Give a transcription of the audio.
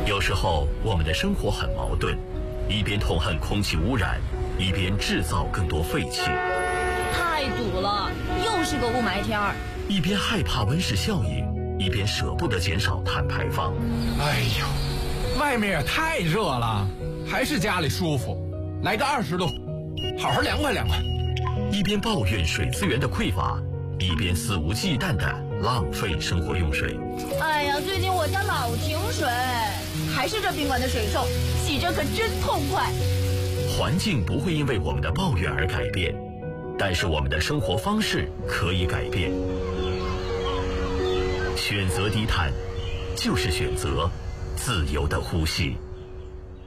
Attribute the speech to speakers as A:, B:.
A: 有时候我们的生活很矛盾，一边痛恨空气污染，一边制造更多废气。
B: 太堵了，又是个雾霾天儿。
A: 一边害怕温室效应，一边舍不得减少碳排放。
C: 哎呦，外面也太热了，还是家里舒服。来个20度，好好凉快凉快。
A: 一边抱怨水资源的匮乏，一边肆无忌惮地浪费生活用水。
B: 哎呀，最近我家老停水，还是这宾馆的水臭，洗着可真痛快。
A: 环境不会因为我们的抱怨而改变，但是我们的生活方式可以改变。选择低碳，就是选择自由的呼吸。